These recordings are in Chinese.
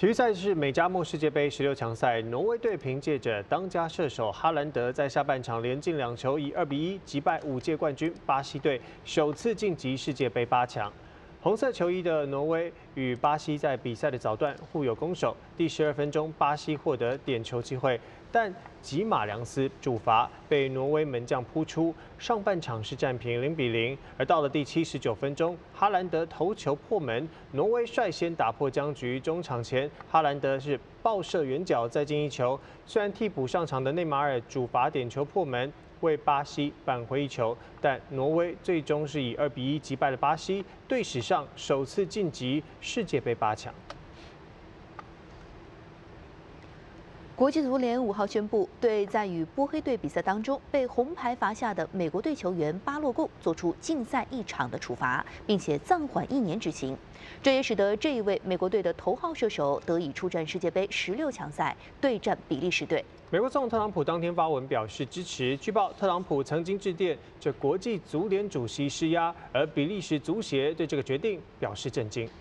体育赛事美加墨世界杯16强赛，挪威队凭借着当家射手哈兰德在下半场连进2球，以2比1击败5届冠军巴西队，首次晋级世界杯8强。红色球衣的挪威与巴西在比赛的早段互有攻守，第12分钟巴西获得点球机会，但吉马良斯主罚被挪威门将扑出，上半场是战平0比0。而到了第79分钟，哈兰德头球破门，挪威率先打破僵局。中场前，哈兰德是爆射远角再进1球，虽然替补上场的内马尔主罚点球破门，为巴西扳回1球，但挪威最终是以2比1击败了巴西，队史上首次晋级世界杯8强。 国际足联5号宣布，对在与波黑队比赛当中被红牌罚下的美国队球员巴洛贡作出禁赛1场的处罚，并且暂缓1年执行。这也使得这一位美国队的头号射手得以出战世界杯16强赛，对战比利时队。 美国总统特朗普当天发文表示支持。据报，特朗普曾经致电这国际足联主席施压，而比利时足协对这个决定表示震惊。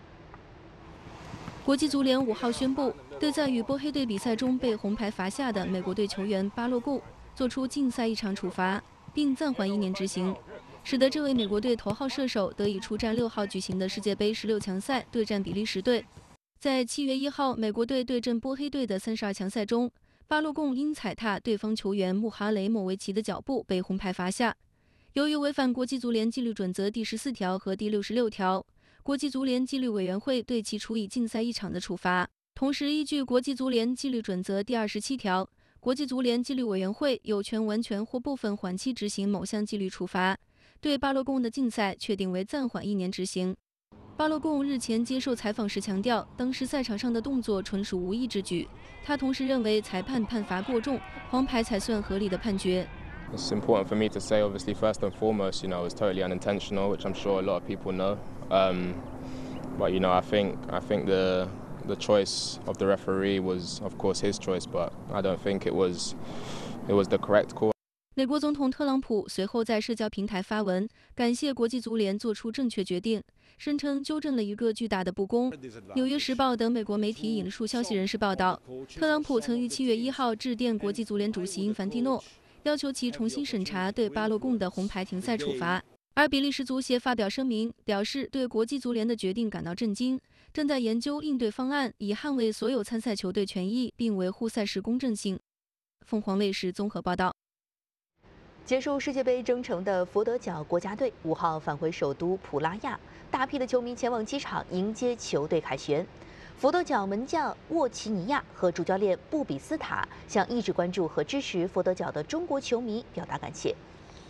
国际足联5号宣布，对在与波黑队比赛中被红牌罚下的美国队球员巴洛贡作出禁赛1场处罚，并暂缓1年执行，使得这位美国队头号射手得以出战6号举行的世界杯16强赛，对战比利时队。在7月1号美国队对阵波黑队的32强赛中，巴洛贡因踩踏对方球员穆哈雷莫维奇的脚步被红牌罚下。由于违反国际足联纪律准则第14条和第66条，国际足联纪律委员会对其处以禁赛1场的处罚。同时，依据国际足联纪律准则第27条，国际足联纪律委员会有权完全或部分缓期执行某项纪律处罚。对巴洛贡的禁赛确定为暂缓1年执行。巴洛贡日前接受采访时强调，当时赛场上的动作纯属无意之举。他同时认为裁判判罚过重，黄牌才算合理的判决。 It's important for me to say, obviously, first and foremost, it was totally unintentional, which I'm sure a lot of people know. But I think the choice of the referee was, of course, his choice, but I don't think it was the correct call. 美国总统特朗普随后在社交平台发文，感谢国际足联做出正确决定，声称纠正了一个巨大的不公。《纽约时报》等美国媒体引述消息人士报道，特朗普曾于7月1号致电国际足联主席因凡蒂诺，要求其重新审查对巴洛贡的红牌停赛处罚。而比利时足协发表声明，表示对国际足联的决定感到震惊，正在研究应对方案，以捍卫所有参赛球队权益，并维护赛事公正性。凤凰卫视综合报道。 结束世界杯征程的佛得角国家队5号返回首都普拉亚，大批的球迷前往机场迎接球队凯旋。佛得角门将沃奇尼亚和主教练布比斯塔向一直关注和支持佛得角的中国球迷表达感谢。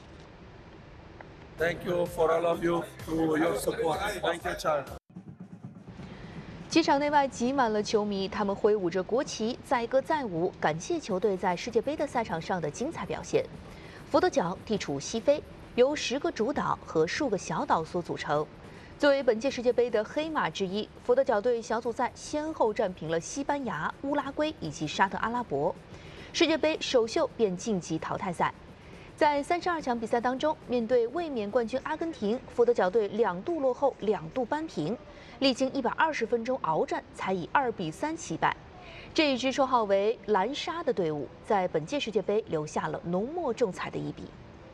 Thank you for all of you for your support. Thank you, Charles. 机场内外挤满了球迷，他们挥舞着国旗，载歌载舞，感谢球队在世界杯的赛场上的精彩表现。佛得角地处西非，由10个主岛和数个小岛所组成。作为本届世界杯的黑马之一，佛得角队小组赛先后战平了西班牙、乌拉圭以及沙特阿拉伯，世界杯首秀便晋级淘汰赛。在32强比赛当中，面对卫冕冠军阿根廷，佛得角队2度落后，2度扳平，历经120分钟鏖战，才以2比3惜败。这一支绰号为“蓝沙”的队伍，在本届世界杯留下了浓墨重彩的一笔。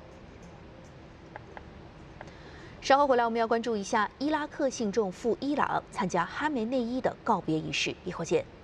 稍后回来，我们要关注一下伊拉克信众赴伊朗参加哈梅内伊的告别仪式。一会儿见。